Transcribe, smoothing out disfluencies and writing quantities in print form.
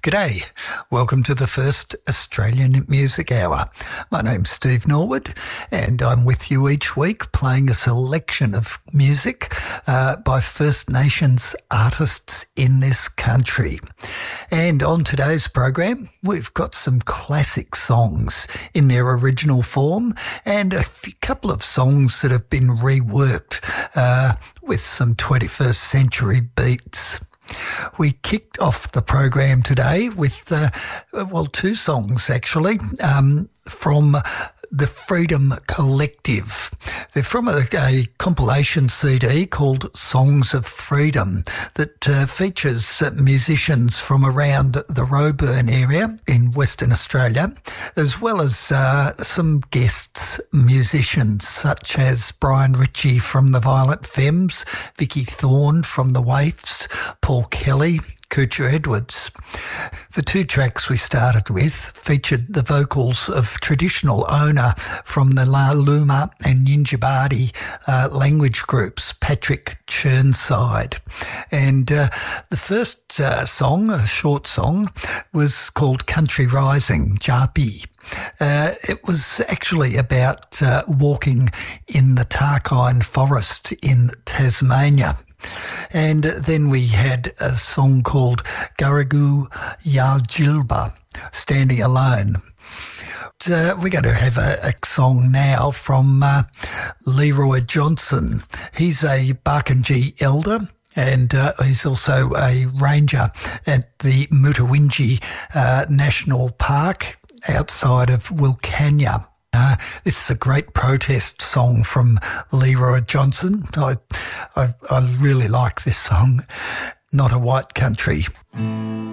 G'day, welcome to the first Australian Music Hour. My name's Steve Norwood and I'm with you each week playing a selection of music by First Nations artists in this country. And on today's program, we've got some classic songs in their original form and a couple of songs that have been reworked with some 21st century beats. We kicked off the program today with, two songs actually, from the Freedom Collective. They're from a compilation CD called Songs of Freedom that features musicians from around the Roebourne area in Western Australia, as well as some guest musicians such as Brian Ritchie from the Violent Femmes, Vicky Thorne from the Waifs, Paul Kelly, Kucha Edwards. The two tracks we started with featured the vocals of traditional owner from the La Luma and Yindjibarndi language groups, Patrick Churnside. And the first song, a short song, was called Country Rising, Japi. It was actually about walking in the Tarkine forest in Tasmania. And then we had a song called Garagu Yaljilba, Standing Alone. We're going to have a song now from Leroy Johnson. He's a Barkindji elder and he's also a ranger at the Mutawinji National Park outside of Wilcannia. This is a great protest song from Leroy Johnson. I really like this song, Not a White Country.